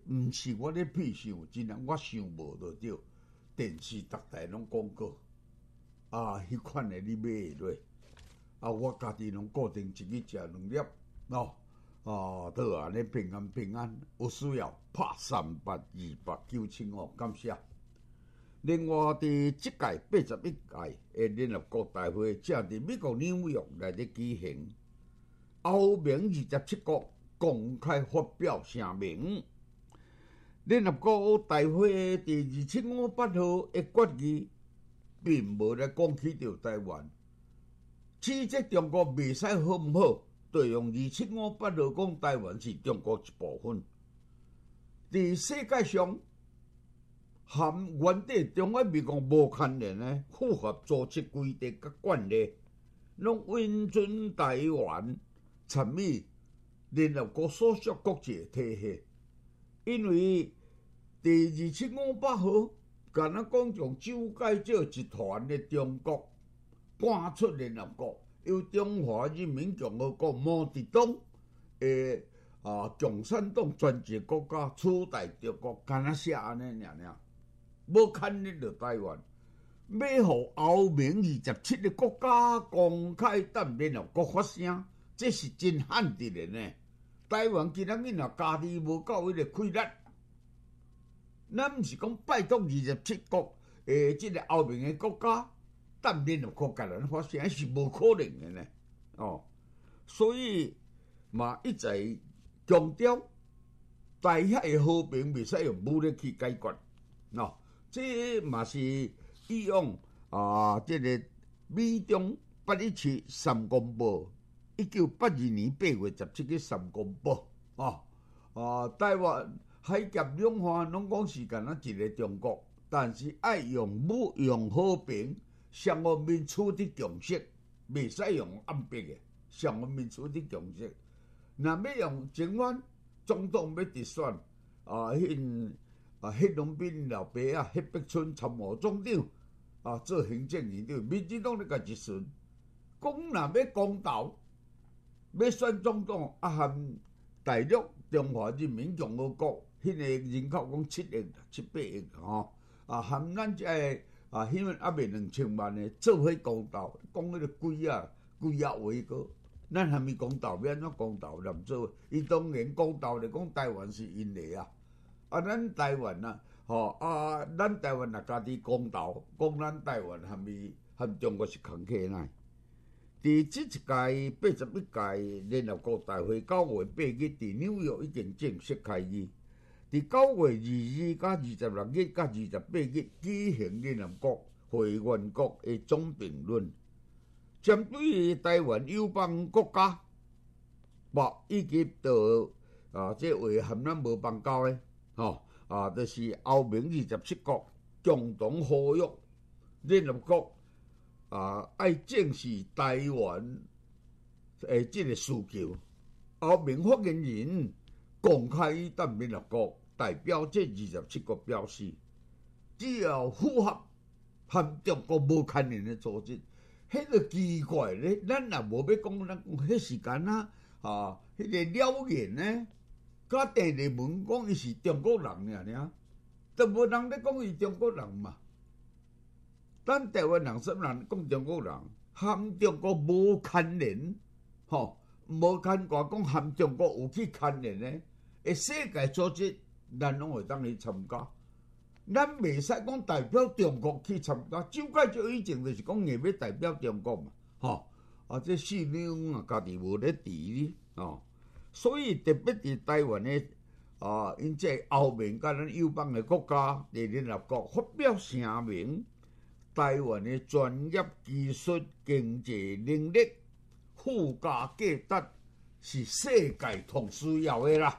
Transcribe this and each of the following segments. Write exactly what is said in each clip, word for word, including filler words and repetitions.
毋是我咧屁想，真人我想无就对。电视逐台拢广告，啊，迄款诶你买会落，啊，我家己拢固定一日食两粒，哦，啊，都安尼平安平安，有需要拍三八二八九七五，感谢。另外，伫即届八十一届诶联合国大会，正伫美国纽约内底举行，欧盟二十七国公开发表声明。联合国大会第二七五八号的决议，并无来讲起到台湾，指责中国袂使好毋好，对用二七五八号讲台湾是中国一部分。伫世界上，含原底中华民国无牵连的符合组织规定甲惯例，拢允准台湾参与联合国所属国际体系。因为第二七五八号，敢若讲从周介石集团的中国赶出联合国，由中华人民共和国毛泽东的啊共产党专制国家取代中国，敢若写安尼尔尔，无牵连到台湾，要互欧盟二十七个国家公开担联合国发声，这是真罕得的呢。台湾今仔日若家己无够迄个气力，咱毋是讲拜托二十七国诶，即个欧盟诶国家担联合国甲咱发声是无可能的呢。哦，所以嘛一直强调台海诶和平袂使用武力去解决。哦，这嘛是以往啊，即、这个美中八一七三公报。一九八二年八月十七日三公报，啊啊，台湾海峡两岸拢讲是干那一个中国，但是爱用武用和平，双方面处理共识，袂使用暗逼嘅，双方面处理共识。若要用前晚总统要直选，啊，迄啊迄龙斌老爸啊，迄北村参谋总长啊做行政院长，民进党咧家一顺，讲若要公道。要选总统啊，含大陆中华人民共和国迄个人口讲七亿、七八亿吼，啊含咱这个啊，迄个还未两千万的做伙公道，讲迄个贵啊贵啊话个，咱还没公道，要安怎公道？难做。伊当然公道来讲，台湾是因的啊，啊咱台湾啊，吼啊咱台湾也家己公道，讲咱台湾还没含中国是空客呐。伫即一届八十一届联合国大会九月八日伫纽约已经正式开议，伫九月二二甲二十六日甲二十八日举行联合国会员国的总评论，针对台湾友邦国家，或以及到啊即为含咱无邦交的，吼啊，就是欧盟二十七国共同呼吁联合国。啊！爱正视台湾诶，即个需求。欧盟发言人公开担联合国代表这二十七国表示，只要符合含中国无牵连的组织，迄个奇怪咧。咱也无要讲，咱讲迄时间啊，啊，迄个了言呢，甲第二问讲伊是中国人尔尔，都无人咧讲伊中国人嘛。咱台湾人什么人讲中国人，含中国无牵连，吼，无牵挂讲含中国有去牵连的，诶，世界组织咱拢会当去参加。咱袂使讲代表中国去参加，周介石以前就是讲硬要代表中国嘛，吼，啊，这四两啊家己无咧治哩，哦，所以特别伫台湾的啊，因这欧盟甲咱友邦的国家伫联合国发表声明。台湾的专业技术、经济能力、附加价值是世界同需要的啦。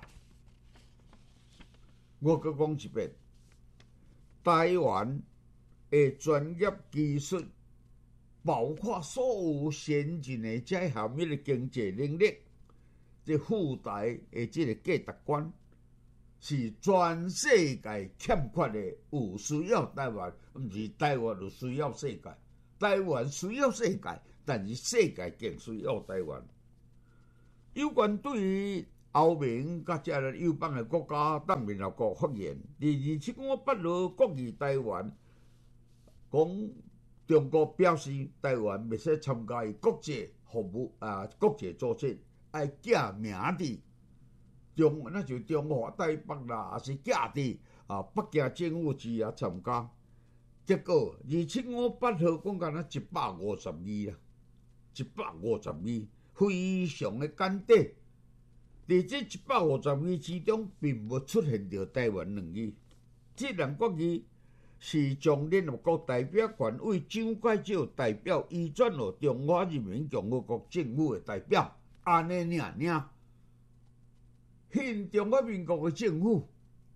我佮讲一遍，台湾的专业技术，包括所有先进的这项迄个经济能力，这附带的这个价值观。是全世界欠缺的，有需要台湾，毋是台湾有需要世界。台湾需要世界，但是世界更需要台湾。有关对于欧盟甲遮个友邦的国家党联合国发言，伫二七五八号国议台湾，讲中国表示台湾袂使参加伊国际服务啊，国际组织，爱寄名伫中，那就中华台北啦，也是寄伫啊北京政府局啊参加。结果二七五八号讲干那一百五十二啊，一百五十二，非常的简单。伫这一百五十二之中，并无出现着台湾两字。这两国语是从联合国代表权委蒋介石代表移转予中华人民共和国政府的代表，安尼尔尔。现中华民国的政府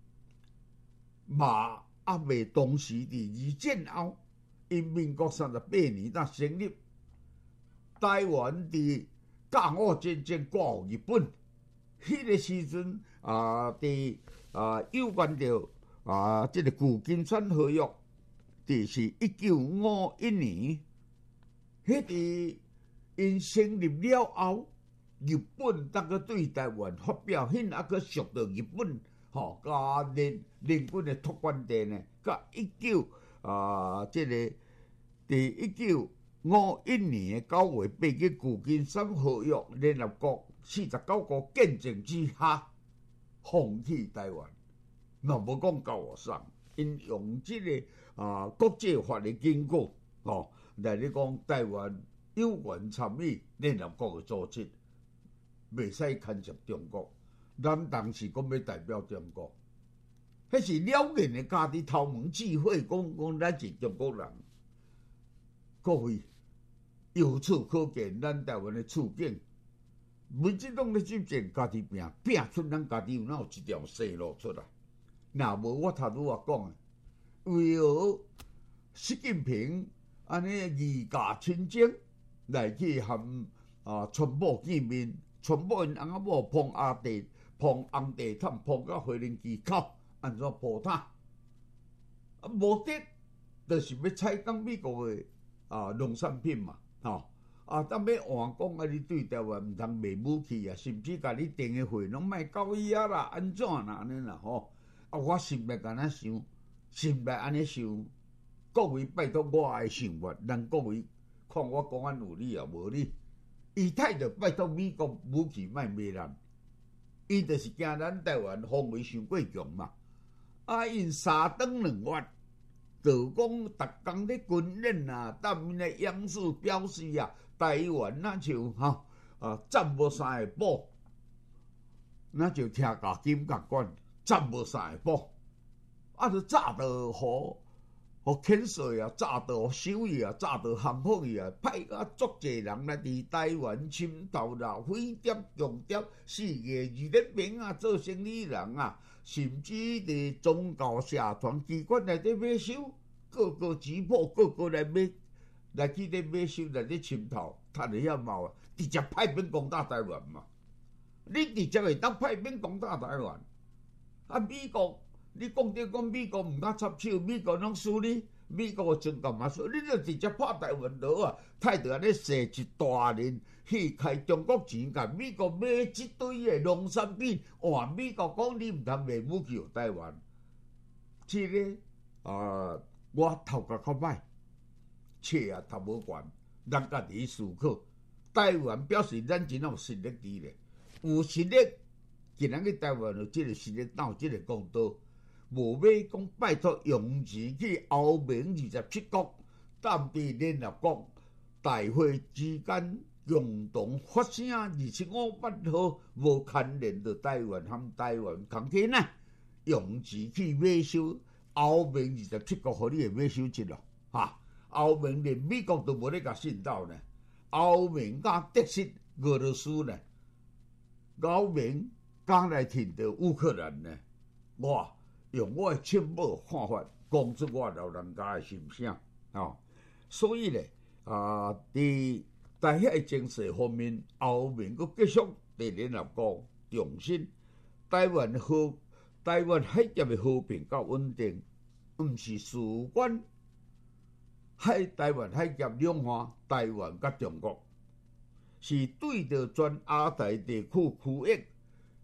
嘛。啊，未当时伫二战后，因民国三十八年才成立，台湾伫甲午战争挂予日本，迄个时阵啊，伫啊有关着啊，即、这个旧金山合约，伫是一九五一年，迄个因成立了后，日本当个对台湾发表，迄啊个属到日本。吼，甲联联军的托管地呢，甲一九啊，即、这个第一九五一年九月八日旧金山合约，联合国四十九国见证之下，放弃台湾，那无讲交互送，因用即、这个啊国际法的经过，吼来咧讲台湾有权参与联合国的组织，袂使干涉中国。咱当时讲要代表中国，迄是了然的家己头毛智慧，讲讲咱是中国人。各位，由此可见，咱台湾的处境，民进党咧执政，家己拼拼出咱家己有哪有一条生路出来？若无我头拄仔讲的，为何习近平安尼御驾亲征来去含啊川普见面，川普因翁仔某碰阿弟。碰红地毯，碰到回龙机口，安怎破塔？啊，目的就是要采购美国的啊农产品嘛，吼啊，当要换讲啊，你对台湾毋通卖武器啊，甚至甲你订的货拢卖交易啊啦，安怎啦安尼啦吼？啊，我心内安尼想，心内安尼想，各位拜托我爱想法，咱各位看我讲安有理啊无理？伊态度拜托美国武器卖卖咱。伊就是惊咱台湾防卫伤过强嘛，啊，因三长两月，就讲逐工咧军演啊，当面咧演示表示啊，台湾那像吼啊，战无三个宝，那就听甲金甲管，战无三个宝，啊，就炸到互互牵涉啊，炸到收伊啊，炸到含好伊啊，派啊足侪人来伫台湾侵头啦、飞碟、强碟、四个二等兵啊，做生意人啊，甚至伫宗教社团机关内底买收，各个支部各个来买，来去咧买收来咧侵头，趁会遐毛啊，直接派兵攻打台湾嘛。你直接会当派兵攻打台湾，啊，美国。你讲着讲美国毋敢插手，美国拢输你，美国个军干嘛输？你就直接拍台湾岛啊！太着安尼设一大连去开中国钱，甲美国买一堆的农产品，哇！美国讲你毋通卖武器予台湾，这个啊，我头壳较歹，册也读无悬，咱家己思考。台湾表示咱真有实力伫咧，有实力，既然去台湾有即个实力，哪有即个公道？无要讲拜托用钱去欧盟二十七国，当地联合国大会之间共同发声，二七五八号无牵连到台湾和台湾空间啊，用钱去买收欧盟二十七国，互你会买收一咯，哈！欧盟连美国都无咧甲信到呢，欧盟甲德式俄罗斯呢，欧盟敢来挺着乌克兰呢，哇！用我的浅薄看法，讲出我老人家的心声哦。所以咧，啊，伫台海情势方面，欧盟佮继续伫联合国重申，台湾和台湾海峡的和平甲稳定，毋是事关海台湾海峡两岸，台湾甲中国是对着全亚太地区区域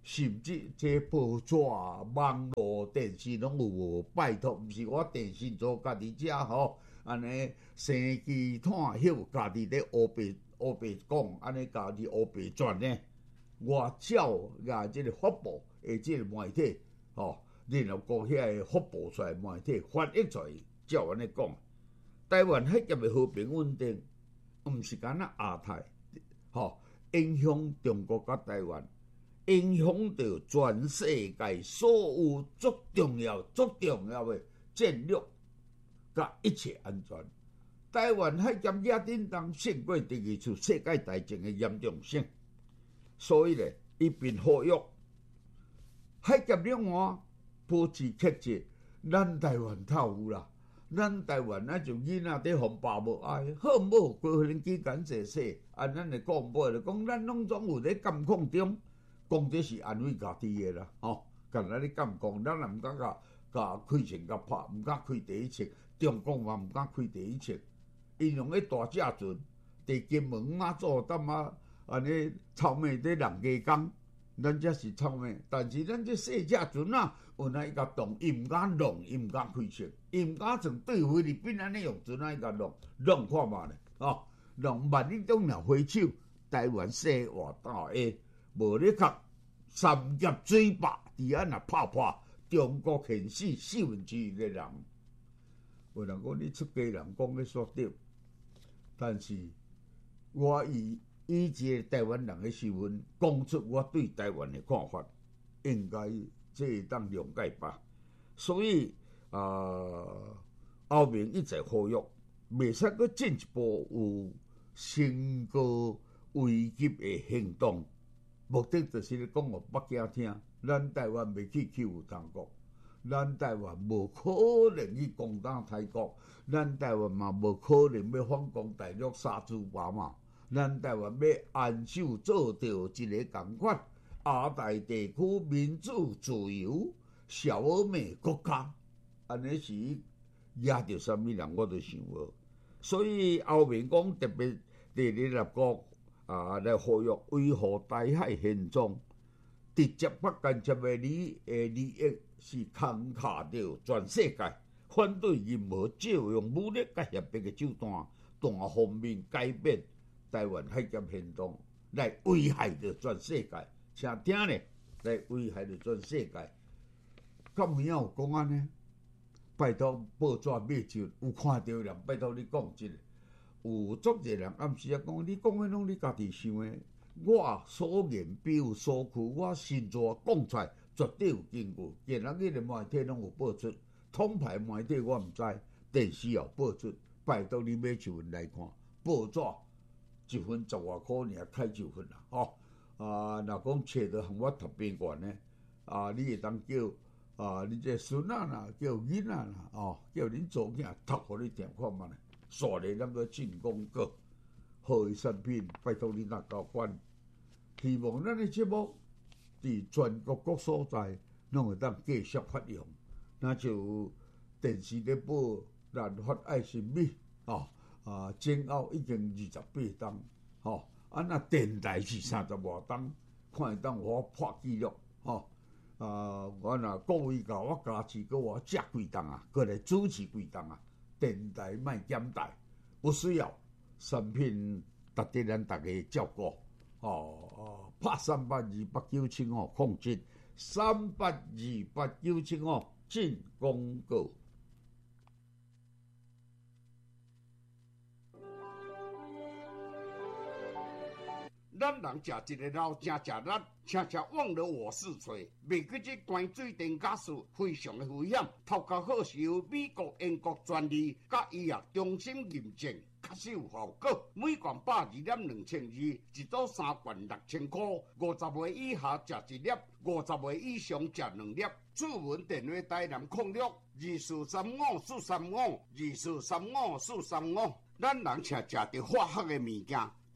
甚至这报纸、网络、电视拢有无？拜托，毋是我电视做家己遮吼，安尼生鸡炭晓家己咧乌白乌白讲，安尼家己乌白转呢。外照甲即个发布诶，即个媒体吼，联合国遐个发布出来媒体翻译出来，照安尼讲，台湾海峡诶和平稳定，毋是干那亚太吼，影响中国甲台湾。影响到全世界所有足重要、足重要的战略甲一切安全。台湾海峡亚丁当胜过第二次世界大战的严重性，所以咧，伊便呼吁海峡两岸保持克制，咱台湾透有啦。咱台湾那就囡仔伫互爸母爱，好唔好？过年期间坐说，按咱的讲法就讲，咱拢总有咧监控中。讲这是安慰家己的啦，吼！干那你敢讲？咱也毋敢甲甲开枪甲拍，毋敢开第一枪。中共嘛毋敢开第一枪。因用迄大架船，伫金门马祖踮啊安尼草莓伫人家讲，咱这是草莓。但是咱这小架船啊，有哪伊甲动，伊毋敢弄，伊毋敢开枪，伊毋敢像对菲律宾安尼用船啊伊甲弄，弄看嘛咧，吼！弄万一中若回手，台湾西话大下。无咧较三叶水坝，伫安那拍破，中国现死四分之一的人。有人讲你出家人讲咧说对，但是我以以一个台湾人的身份，讲出我对台湾的看法，应该这会当谅解吧。所以啊、呃，后面一直呼吁，袂使阁进一步有升高危急的行动。目的就是咧讲互北京听，咱台湾袂去欺负中国，咱台湾无可能去攻打泰国，咱台湾嘛无可能要反攻大陆杀猪拔嘛，咱台湾要安守做到一个共款亚太地区民主自由小而美国家，安尼是压着啥物人我都想无，所以后面讲特别伫联合国。啊！来呼吁维护台海现状，直接不间接的利诶利益是空卡着全世界，反对任何借用武力甲胁迫的手段，单方面改变台湾海峡现状，来危害着全世界。请听呢，来危害着全世界。敢有影有讲安尼？拜托报纸灭就有看到人，拜托你讲一个。有足侪人暗时啊讲，你讲的拢你家己想的，我所言必有所据，我实在讲出来，绝对有根据。今仔日的媒体拢有报出，统派媒体我毋知，电视也报出。拜托你买一份来看，报纸一份十外箍尔，开一份啦，吼、哦。啊，若讲找着互我读边悬呢，啊，你会当叫啊，你这孙仔啦，叫囡仔啦，哦，叫恁祖囝读互你听看嘛咧。刷咧咱个进广告，好的产品，拜托你若交关。希望咱的节目伫全国各所在，拢会当继续发扬。那就电视咧报兰花爱心米，哦啊，前后已经二十八档，吼、哦，啊那电台是三十外档，看会当我破纪录，吼、哦、啊，我若各位甲我加持，搁我接几档啊，搁来主持几档啊。电台卖减台，不需要产品，值得咱大家照顾。哦哦，拍三八二八九七五控制三八二八九七五进广告。 咱人食一个老，真食力，请请忘了我是谁。袂记这端水电假事非常的危险，头壳好是由美国、英国专利，甲医药中心认证，确实有效果。每罐百二粒两千二，一组三罐六千块。五十岁以下食一粒，五十岁以上食两粒。主文电话台南控六二四三五四三五二四三五四三五。咱人请食着化学的物件。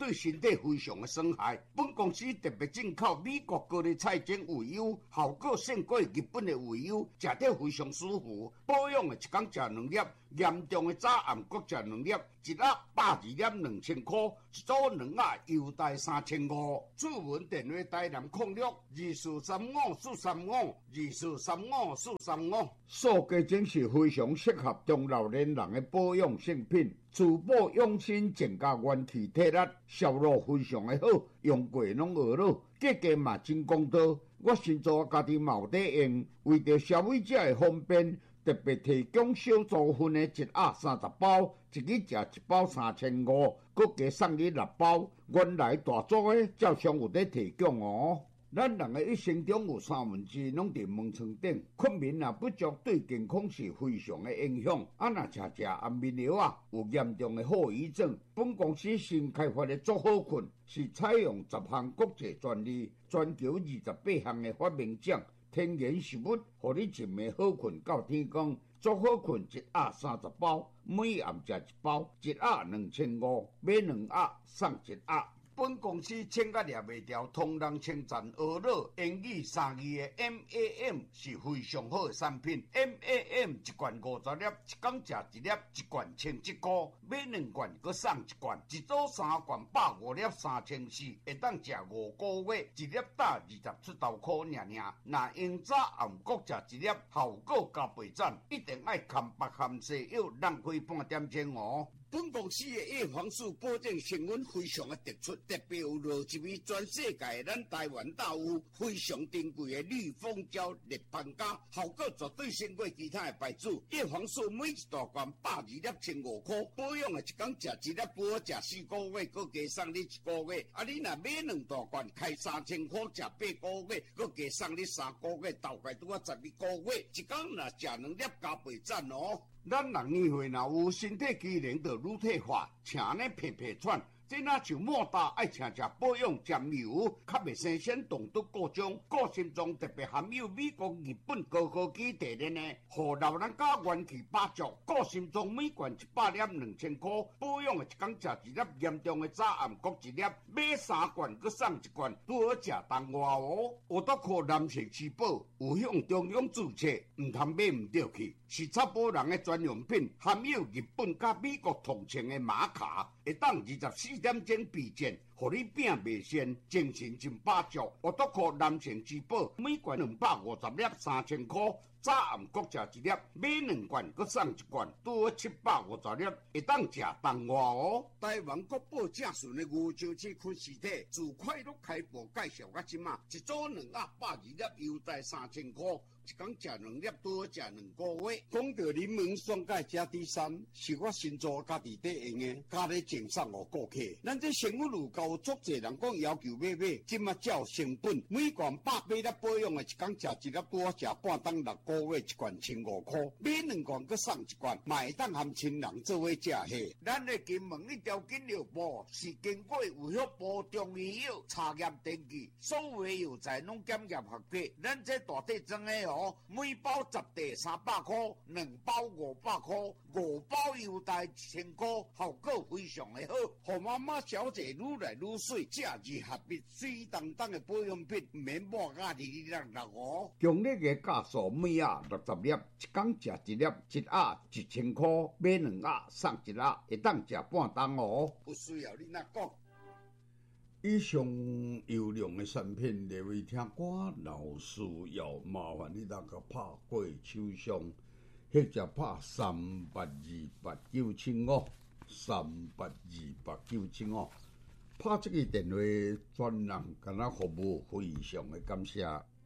对身体非常的损害。本公司特别进口美国高丽菜精鱼油，效果胜过日本的鱼油，食得非常舒服。保养的一天食两粒，严重的早暗各食两粒，一盒百二粒两千块，一组两盒优待三千五。主文电话台南控六二四三五四三五二四三五四三五。塑胶精是非常适合中老年人的保养性品。除保养心增加元气体力，效果非常的好，用过拢学了，价格嘛真公道。我先做家己嘛有在用，为着消费者的方便，特别提供小组分的一盒三十包，一日食一包三千五，佮加送你六包。原来大组的照常有在提供哦。咱人的一生中有三分之拢伫门床顶，困眠若不足，对健康是非常的影响。啊，若食食安眠药啊，有严重的后遗症。本公司新开发的足好困，是采用十项国际专利，全球二十八项的发明奖，天然食物，互你一暝好困到天光。足好困一盒三十包，每暗食一包，一盒两千五，买两盒送一盒。本公司请甲掠袂掉，同人称赞俄乐英语三字的 M A M 是非常好的产品。M A M 一罐五十粒，一天食一粒，一罐千一块，买两罐佮送一罐，一组三罐百五粒三千四，会当食五个月，一粒打二十出头块尔尔。若用早暗各食一粒，效果加倍赞，一定爱含白含西药，浪费半点钟哦。本公司的叶黄素保证成分非常的突出，特别有落入于全世界咱台湾大有非常珍贵的绿蜂胶立邦家，效果绝对胜过其他的牌子。叶黄素每一大罐百二粒千五块，保养的一天食一粒，不好食四个月，佮加送你一个月。啊，你若买两大罐，开三千块，食八个月，佮加送你三个月，大概拄啊十二个月，一天若食两粒加倍赞哦。咱人年岁若有身体机能就愈退化，请呢皮皮喘，这若像莫大爱请食保养沾油，较袂生先动毒过重，个心中特别含有美国、日本高科技提炼的，互老人家元气百足。个心中每罐一百粒两千块，保养的一天食一粒，严重的早暗各一粒，买三罐佮送一罐，拄好食当外哦。我都靠男性吃饱，有向中央注册，唔通买唔对去。是插保人的专用品，含有日本甲美国同情的玛卡，会当二十四点钟避健，互你病袂先，精神真百足。我都靠男性之宝，每罐两百五十粒，三千块。早暗各食一粒，买两罐佮送一罐，拄好七百五十粒，会当食当外哦。台湾国宝正顺的牛樟翅昆实体，自快乐开播介绍到即马，一组两盒百二粒，优待三千块。一天食两粒，拄好食两个月。讲到柠檬双钙加 D 三，是我新做家己在用的，加咧赠送互顾客。咱这成分有够足侪人讲要求买买，即马照成本，每罐百八粒保养的，一天食一粒，拄好食半当六个月，一罐千五块，买两罐佮送一罐，嘛会当含亲人做伙食下。咱的金门一条金药部是经过有效部中医药查验登记，所有的药材拢检验合格。咱这大体装的哦，每包十袋三百块，两包五百块，五包优待一千块，效果非常的好。互妈妈小姐愈来愈水，这二合璧水当当的保养品，唔免抹甲哩哩啦啦哦。强烈的价数每盒六十粒，一天食一粒，一盒一千块，买两盒送一盒，会当食半当哦。不需要你那讲。以上优良的产品，列为听歌老师要麻烦你大家拍过手上，或者拍三八二八九七五三八二八九七五，拍这个电话专人跟咱服务，非常的感谢。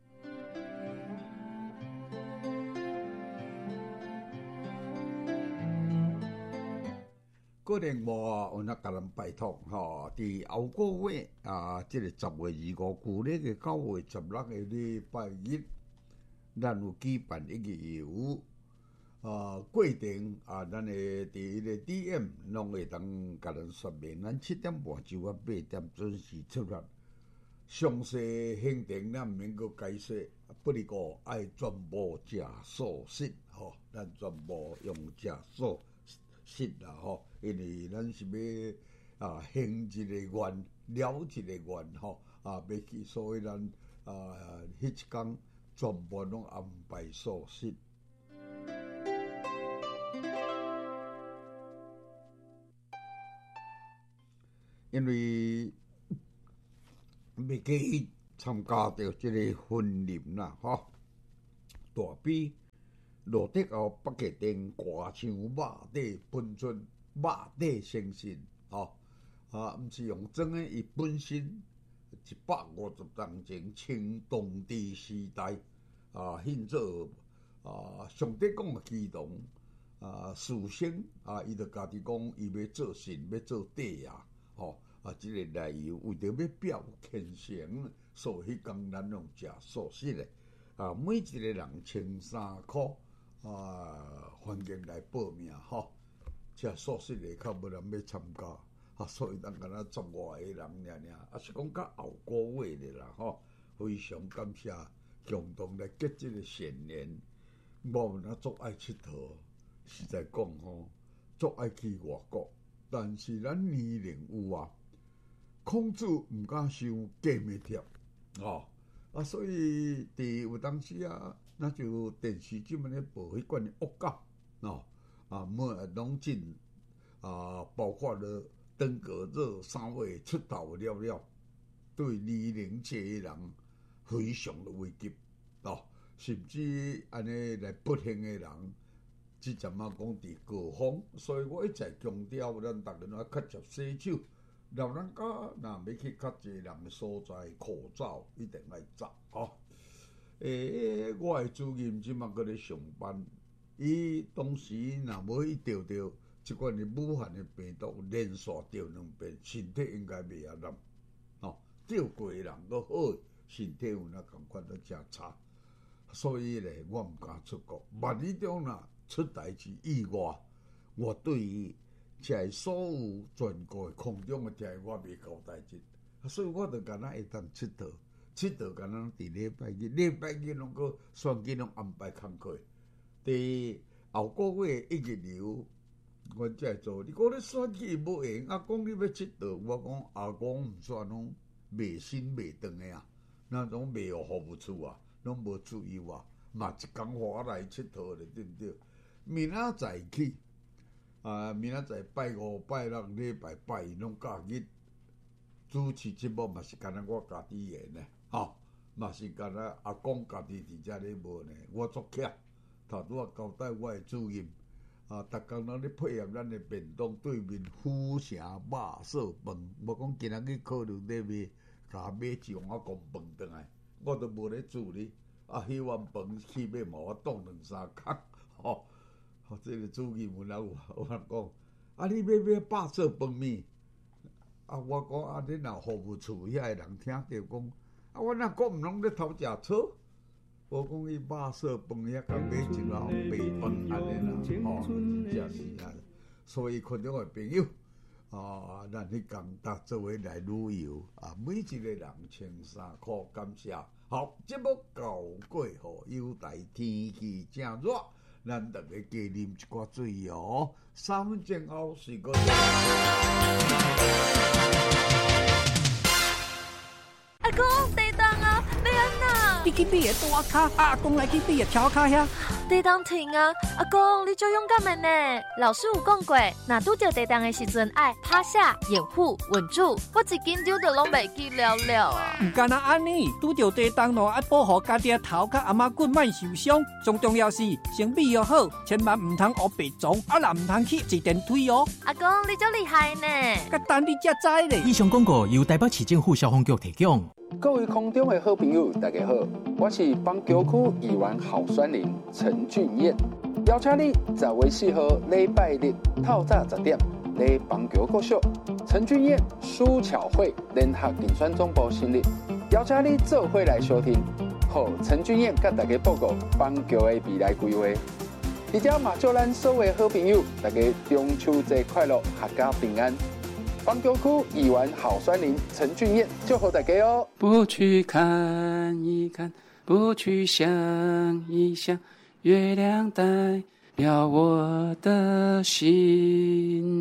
个人无有那甲人拜托吼，伫后个月啊，即、这个十月二五，旧历嘅九月十六个礼拜日，咱有举办一个游啊过程啊，咱诶伫迄个 D M 拢会当甲人说明，咱七点半就啊八点准时出发，详细行程咱毋免阁解释，不哩个爱全部食素食吼，咱全部用食素食啦吼。因为咱是啊行一个愿，了一个愿吼，啊要去，所以咱啊迄一天全部拢安排素食。因为要去参加到即个婚礼啦，吼，大比落地后北极灯挂上肉底本尊肉底生神，吼啊，毋是用装诶，伊本身一百五十年前清同治时代啊，现做啊上帝讲诶基隆啊属性啊，伊就家己讲伊要做神，要做帝啊，吼。啊，即、這个来由为着要表虔诚，所以迄天咱用食素食咧。啊，每一个人千三箍啊，环境来报名吼，食素食咧，较无人要参加，啊，所以咱敢若十外个人尔尔，啊是讲较后个月咧啦吼，非常感谢共同来结即个善缘。无那足爱佚佗，实在讲吼，足爱去外国，但是咱年龄有啊。孔子毋敢收假面贴，哦，啊，所以伫有当时啊，那就电视即门咧报迄款恶搞，哦，啊，每拢进啊，包括了登革热三位出头了了，对年龄这个人非常的危急，哦，甚至安尼来不幸的人，即阵啊讲伫高峰，所以我一再强调，咱逐个人较接洗手。老人家若要去较济人的所在，口罩一定爱摘吼。诶、欸，我的主任即马搁咧上班，伊当时若无伊得着即款的武汉的病毒，连续得两遍，身体应该袂啊难。哦，得过的人搁好，身体有那共款都真差，所以咧，我毋敢出国。万一中若出代志意外，我对于在所有全国空中的听，我袂交代志，所以我就敢若会当佚佗，佚佗敢若伫礼拜日，礼拜日拢个选举拢安排工课。伫后个月一日流，我才会做。你讲你选举无闲，啊讲你要佚佗，我讲阿公毋算拢袂新袂长的啊，那种袂有服务处啊，拢无注意我，嘛一工互我来佚佗咧，对毋对？明仔载去。啊，明仔载拜五、拜六、礼拜拜，拢假日主持节目，嘛是干那我家己演呢，吼，嘛是干那阿公家己伫遮咧无呢，我作徛，头拄啊交代我的主任，啊，逐工拢咧配合咱的便当，对面府城肉燥饭，无讲今仔日考虑咧买，甲买一碗公饭转来，我都无咧处理，啊，迄碗饭去买嘛，我冻两三工，吼。哦，这个主任问我，我讲，啊，你要买百色饭面？啊，我讲啊，你若服务处遐个人听着讲，啊，我若讲毋拢咧偷食草？我讲伊百色饭遐甲买一老白饭安尼啦，吼，真正是啊。所以群众的朋友，啊，咱迄天搭做伙来旅游，啊，每一个人千三箍，感谢。好，节目到过后，有待天气正热。咱大家加啉一寡水哦，三分钟后是个。 阿公，地动啊，要安那？ 你去比个大卡，阿公来去比个小卡遐。 地动停啊！阿公，你最勇敢的呢。老师有讲过，若拄着地动的时阵，爱趴下、掩护、稳住。我一紧张就拢袂记了了啊！ 唔干那安尼，拄着地动咯，爱保护家己的头甲阿妈骨莫受伤。最重要是先备要好，千万唔通学白撞，啊若唔通去坐电梯哦。 阿公，你真厉害呢！ 甲等你才知咧。 以上广告由台北市政府消防局提供。 各位空中的好朋友，大家好，我是邦桥区议员候选人陈俊彦，邀请你十月四号礼拜日透早十点来邦桥国小陈俊彦苏巧慧联合竞选总部成立，邀请你做伙来收听，好陈俊彦甲大家报告邦桥的未来规划。而且嘛，祝咱所有好朋友，大家中秋节快乐，阖家平安。邦桥区议员候选人陈俊彦，祝福大家哦！ 不去看一看，不去想一想，月亮代表我的心。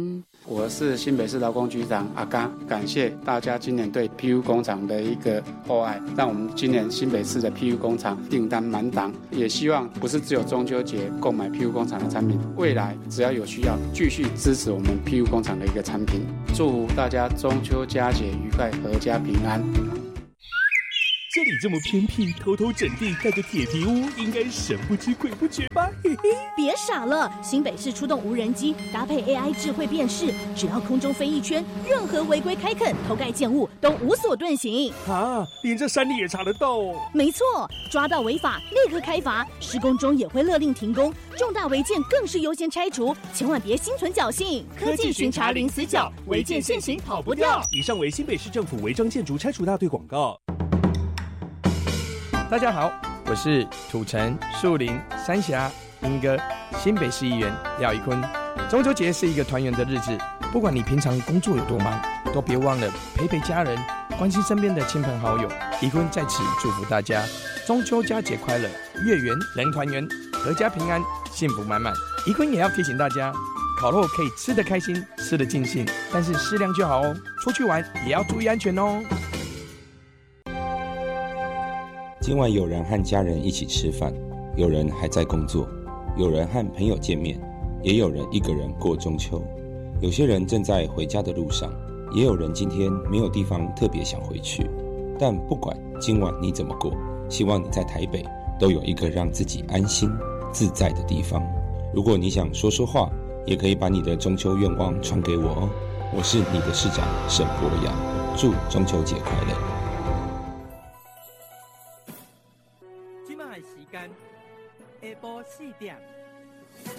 我是新北市劳工局长阿刚，感谢大家今年对 P U 工厂的一个厚爱，让我们今年新北市的 P U 工厂订单满档，也希望不是只有中秋节购买 P U 工厂的产品，未来只要有需要，继续支持我们 P U 工厂的一个产品。祝福大家中秋佳节愉快，阖家平安。 这里这么偏僻，偷偷整地盖个铁皮屋，应该神不知鬼不觉吧？嘿嘿， 别傻了，新北市出动无人机，搭配 A I 智慧辨识，只要空中飞一圈，任何违规开垦、偷盖建物都无所遁形。 啊，连这山里也查得到哦？ 没错，抓到违法立刻开罚，施工中也会勒令停工，重大违建更是优先拆除，千万别心存侥幸。 科技巡查零死角，违建现行跑不掉。以上为新北市政府违章建筑拆除大队广告。 大家好，我是土城、树林、三峡、莺歌新北市议员廖宜坤。中秋节是一个团圆的日子，不管你平常工作有多忙，都别忘了陪陪家人，关心身边的亲朋好友。宜坤在此祝福大家中秋佳节快乐，月圆人团圆，阖家平安，幸福满满。宜坤也要提醒大家，烤肉可以吃得开心，吃得尽兴，但是适量就好哦。出去玩也要注意安全哦。 今晚有人和家人一起吃饭，有人还在工作，有人和朋友见面，也有人一个人过中秋。有些人正在回家的路上，也有人今天没有地方特别想回去。但不管今晚你怎么过，希望你在台北都有一个让自己安心自在的地方。如果你想说说话，也可以把你的中秋愿望传给我哦。我是你的市长沈博阳，祝中秋节快乐。 时间下晡四点。